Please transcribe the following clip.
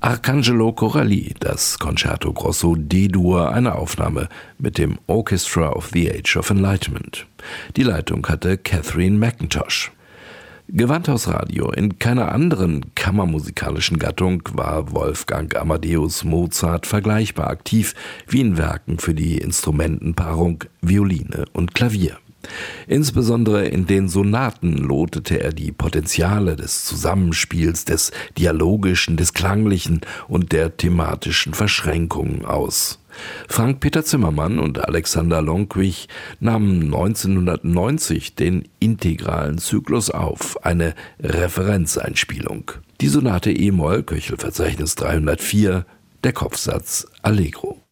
Arcangelo Corelli, das Concerto Grosso D-Dur, eine Aufnahme mit dem Orchestra of the Age of Enlightenment. Die Leitung hatte Catherine McIntosh. Gewandhaus Radio. In keiner anderen kammermusikalischen Gattung war Wolfgang Amadeus Mozart vergleichbar aktiv wie in Werken für die Instrumentenpaarung Violine und Klavier. Insbesondere in den Sonaten lotete er die Potenziale des Zusammenspiels, des Dialogischen, des Klanglichen und der thematischen Verschränkungen aus. Frank-Peter Zimmermann und Alexander Lonquich nahmen 1990 den integralen Zyklus auf, eine Referenzeinspielung. Die Sonate e-Moll, Köchelverzeichnis 304, der Kopfsatz Allegro.